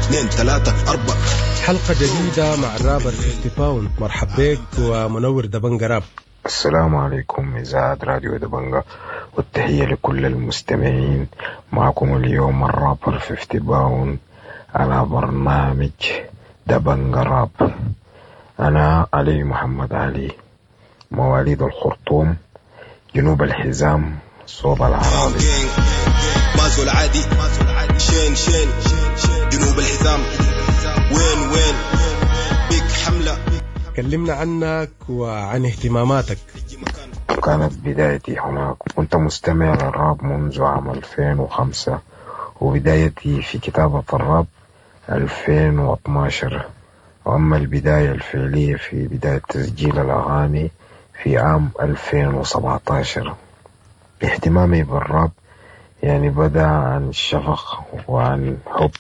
2 3 4. حلقة جديدة مع الرابر 50 باوند. مرحب بك ومنور دبنجة راب. السلام عليكم إذاعة راديو دبنجة، والتحية لكل المستمعين. معكم اليوم الرابر 50 باوند على برنامج دبنجة راب. أنا علي محمد علي، مواليد الخرطوم، جنوب الحزام، صوب العرابي. مازو العادي شين جنوب الحزام، وين بيك حملة. كلمنا عنك وعن اهتماماتك. كانت بدايتي هناك، كنت مستمع للراب منذ عام 2005، وبدايتي في كتابة الراب 2012. وأما البداية الفعلية في بداية تسجيل الأغاني في عام 2017. اهتمامي بالراب يعني بدأ عن الشفق وعن حب،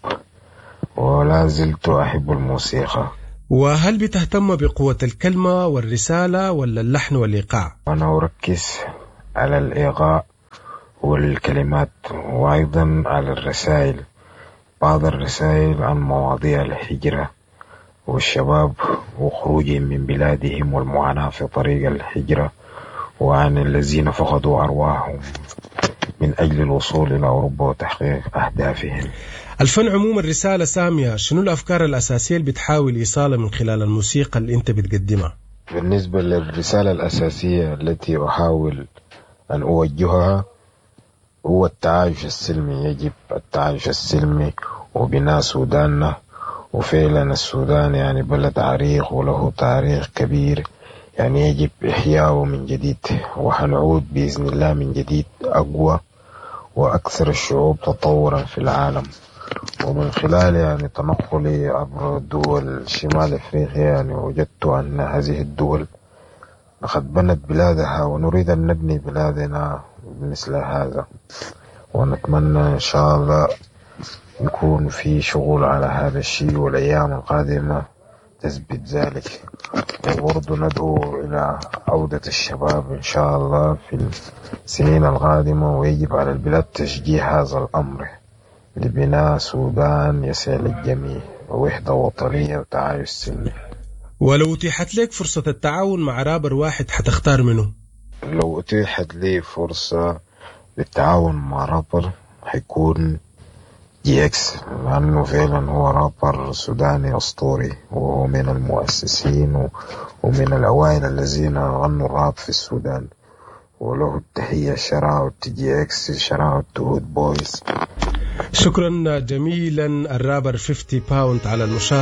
ولا زلت أحب الموسيقى. وهل بتهتم بقوة الكلمة والرسالة ولا اللحن والإيقاع؟ أنا أركز على الإيقاع والكلمات، وأيضا على الرسائل. بعض الرسائل عن مواضيع الهجرة والشباب وخروجهم من بلادهم والمعاناة في طريق الهجرة، وعن الذين فقدوا أرواحهم من أجل الوصول إلى أوروبا وتحقيق أهدافهم. الفن عموما رسالة سامية. شنو الأفكار الأساسية اللي بتحاول إيصالها من خلال الموسيقى اللي أنت بتقدمها؟ بالنسبة للرسالة الأساسية التي أحاول أن أوجهها هو التعايش السلمي. يجب التعايش السلمي وبناء سوداننا. وفعلا السودان يعني بلد عريق وله تاريخ كبير، يعني يجب إحياؤه من جديد، وحنعود بإذن الله من جديد أقوى وأكثر الشعوب تطورا في العالم. ومن خلال يعني تنقلي عبر دول شمال أفريقيا يعني وجدت أن هذه الدول لقد بنت بلادها، ونريد أن نبني بلادنا مثل هذا. ونتمنى إن شاء الله يكون في شغل على هذا الشيء، والأيام القادمة تثبت ذلك. وبرضو ندعو إلى عودة الشباب إن شاء الله في السنين القادمة، ويجب على البلاد تشجيع هذا الأمر لبناء سودان يسع للجميع، ووحدة وطنية وتعايش سلمي. ولو أتيحت لك فرصة التعاون مع رابر واحد حتختار منه؟ لو أتيحت لي فرصة للتعاون مع رابر حيكون GX، لأنه فعلا هو رابر سوداني أسطوري، وهو من المؤسسين ومن الأوائل الذين غنوا الراب في السودان. وله التحية شراوت GX، شراوت هود بويز. شكرا جميلا الرابر 50 باوند على المشاركة.